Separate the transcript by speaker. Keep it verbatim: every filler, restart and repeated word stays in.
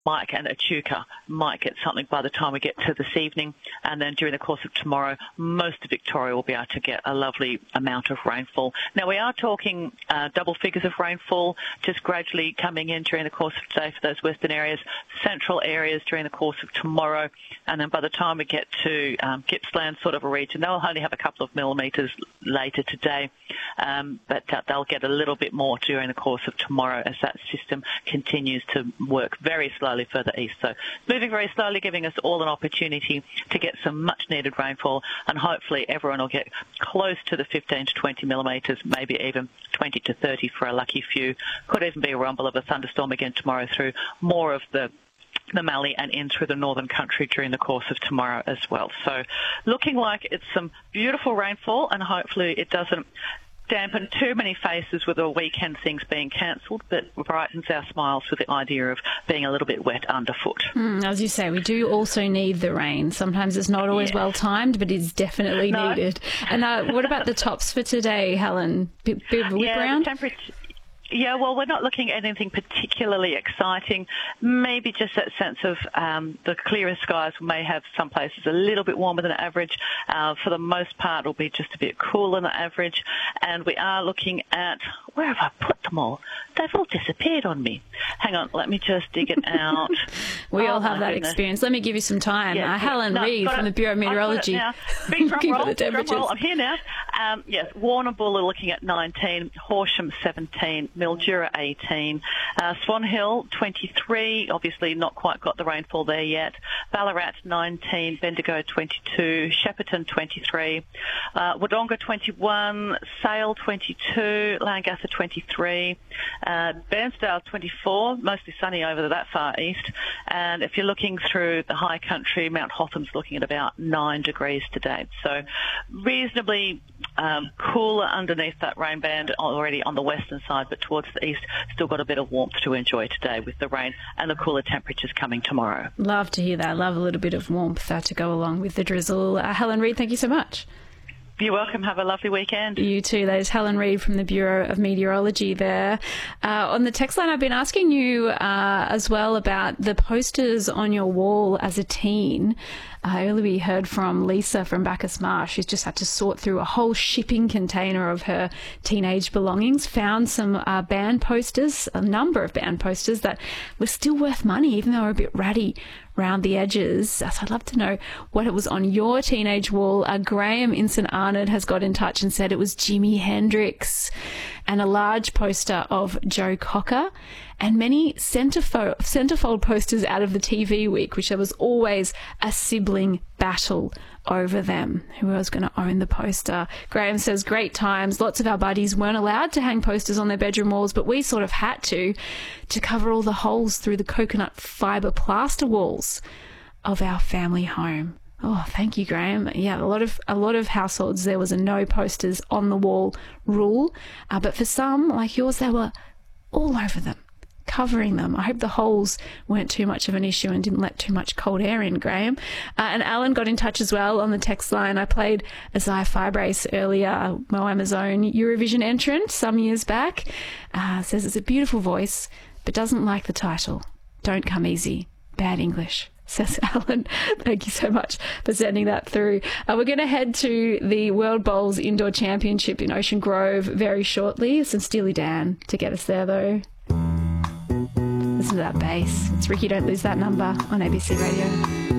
Speaker 1: might get Echuca, might get something by the time we get to this evening, and then during the course of tomorrow, most of Victoria will be able to get a lovely amount of rainfall. Now, we are talking uh, double figures of rainfall, just gradually coming in during the course of today for those western areas, central areas during the course of tomorrow, and then by the time we get to um, Gippsland sort of a region, they'll only have a couple of millimetres later today, um, but uh, they'll get a little bit more during the course of tomorrow as that system continues to work very slowly further east. So moving very slowly, giving us all an opportunity to get some much needed rainfall, and hopefully everyone will get close to the fifteen to twenty millimetres, maybe even twenty to thirty for a lucky few. Could even be a rumble of a thunderstorm again tomorrow through more of the the Mallee and in through the northern country during the course of tomorrow as well. So looking like it's some beautiful rainfall, and hopefully it doesn't dampen too many faces with the weekend things being cancelled, but brightens our smiles with the idea of being a little bit wet underfoot.
Speaker 2: Mm, as you say, we do also need the rain. Sometimes it's not always yes. well timed, but it's definitely no. needed. And uh, what about the tops for today, Helen? Bit, bit of a whip
Speaker 1: yeah,
Speaker 2: around?
Speaker 1: The temperature. Yeah, well, we're not looking at anything particularly exciting. Maybe just that sense of um, the clearer skies may have some places a little bit warmer than average. Uh, for the most part, it'll be just a bit cooler than average. And we are looking at, where have I put them all? They've all disappeared on me. Hang on, let me just dig it out.
Speaker 2: we
Speaker 1: oh,
Speaker 2: all have that goodness. experience. Let me give you some time.
Speaker 1: Yeah,
Speaker 2: uh, Helen
Speaker 1: no,
Speaker 2: Reid from
Speaker 1: it.
Speaker 2: the Bureau of Meteorology.
Speaker 1: Big drum roll, drum roll. I'm here now. Um, yes, Warrnambool looking at nineteen, Horsham seventeen, Mildura eighteen, uh, Swan Hill twenty-three, obviously not quite got the rainfall there yet, Ballarat nineteen, Bendigo twenty-two, Shepparton twenty-three, uh, Wodonga twenty-one, Sale twenty-two, Lancaster twenty-three, uh, Bairnsdale twenty-four, mostly sunny over that far east, and if you're looking through the high country, Mount Hotham's looking at about nine degrees today, so reasonably um, cooler underneath that rain band already on the western side, but towards the east still got a bit of warmth to enjoy today with the rain and the cooler temperatures coming tomorrow.
Speaker 2: Love to hear that. Love a little bit of warmth uh, to go along with the drizzle. Uh, Helen Reid, thank you so much.
Speaker 1: You're welcome. Have a lovely weekend.
Speaker 2: You too. That is Helen Reid from the Bureau of Meteorology there. Uh, on the text line, I've been asking you uh, as well about the posters on your wall as a teen. Uh, earlier we heard from Lisa from Bacchus Marsh, who's just had to sort through a whole shipping container of her teenage belongings, found some uh, band posters, a number of band posters that were still worth money, even though they were a bit ratty round the edges. So I'd love to know what it was on your teenage wall. Uh, Graham in St Arnaud has got in touch and said it was Jimi Hendrix and a large poster of Joe Cocker and many centerfold, centerfold posters out of the T V week, which there was always a sibling battle over them. Who was going to own the poster? Graham says, great times. Lots of our buddies weren't allowed to hang posters on their bedroom walls, but we sort of had to, to cover all the holes through the coconut fibre plaster walls of our family home. Oh, thank you, Graham. Yeah, a lot of a lot of households, there was a no posters on the wall rule, uh, but for some, like yours, they were all over them, covering them. I hope the holes weren't too much of an issue and didn't let too much cold air in, Graham. Uh, and Alan got in touch as well on the text line. I played Isaiah Fibrace earlier, Mo Amazon Eurovision entrant some years back. Uh, says it's a beautiful voice, but doesn't like the title. Don't Come Easy. Bad English, says Alan. Thank you so much for sending that through. Uh, we're going to head to the World Bowls Indoor Championship in Ocean Grove very shortly. Some Steely Dan to get us there, though. Listen to that bass. It's Ricky Don't Lose That Number on A B C Radio.